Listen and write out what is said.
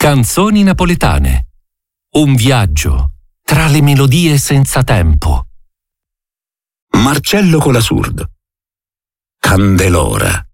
Canzoni napoletane. Un viaggio tra le melodie senza tempo. Marcello Colasurdo. Candelora.